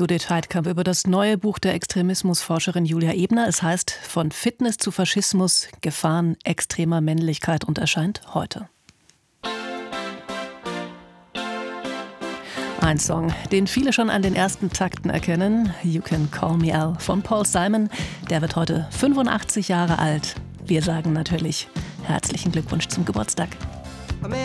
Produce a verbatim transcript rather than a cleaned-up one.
Judith Heidkamp über das neue Buch der Extremismusforscherin Julia Ebner. Es heißt »Von Fitness zu Faschismus, Gefahren extremer Männlichkeit« und erscheint heute. Ein Song, den viele schon an den ersten Takten erkennen, You Can Call Me Al von Paul Simon. Der wird heute fünfundachtzig Jahre alt. Wir sagen natürlich herzlichen Glückwunsch zum Geburtstag.